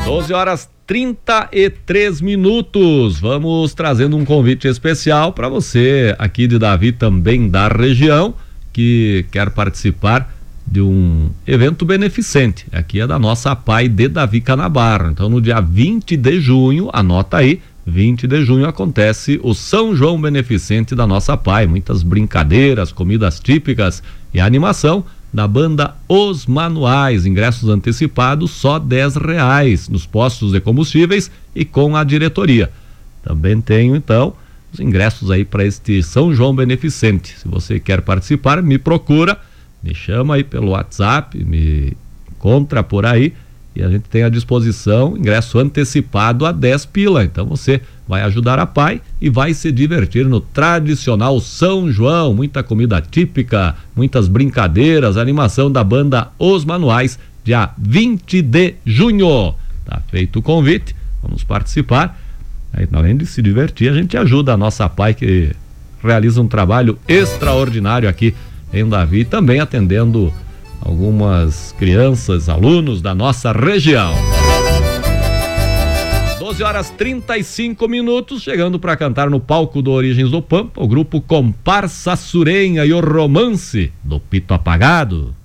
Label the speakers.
Speaker 1: 12h33. Vamos trazendo um convite especial para você aqui de Davi, também da região, que quer participar de um evento beneficente. Aqui é da nossa APAI de Davi Canabarro. Então, no dia 20 de junho, anota aí, 20 de junho acontece o São João Beneficente da nossa APAI. Muitas brincadeiras, comidas típicas e animação da banda Os Manuais. Ingressos antecipados só R$10 nos postos de combustíveis e com a diretoria. Também tenho então os ingressos aí para este São João Beneficente. Se você quer participar, me procura, me chama aí pelo WhatsApp, me encontra por aí e a gente tem à disposição ingresso antecipado a 10 pila. Então você vai ajudar a PAI e vai se divertir no tradicional São João. Muita comida típica, muitas brincadeiras, animação da banda Os Manuais, dia 20 de junho. Tá feito o convite, vamos participar. Aí, além de se divertir, a gente ajuda a nossa PAI, que realiza um trabalho extraordinário aqui em Davi, também atendendo algumas crianças, alunos da nossa região. 12h35, chegando para cantar no palco do Origens do Pampa, o grupo Comparsa Surenha e o Romance do Pito Apagado.